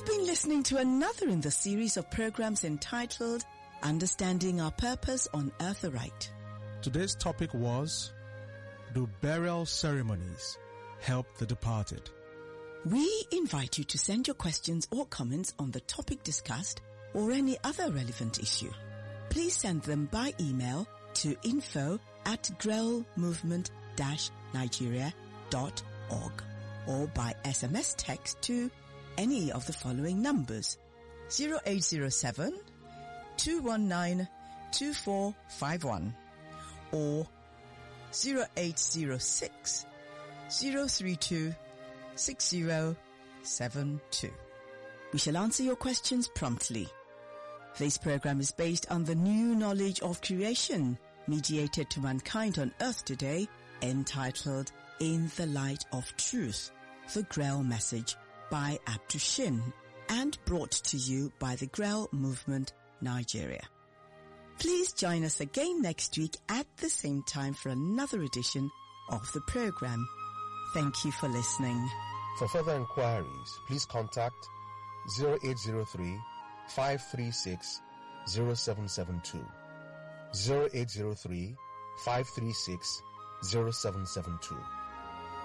been listening to another in the series of programs entitled Understanding Our Purpose on Earth Aright. Today's topic was, do burial ceremonies help the departed? We invite you to send your questions or comments on the topic discussed or any other relevant issue. Please send them by email to info@grelmovement-nigeria.org or by SMS text to any of the following numbers: 0807 219 2451 or 0806 032 6072. We shall answer your questions promptly. This program is based on the new knowledge of creation mediated to mankind on earth today, entitled In the Light of Truth, the Grel Message by Abdul Shin, and brought to you by the Grel Movement Nigeria. Please join us again next week at the same time for another edition of the program. Thank you for listening. For further inquiries, please contact 0803 536 0772. 0803 536 0772.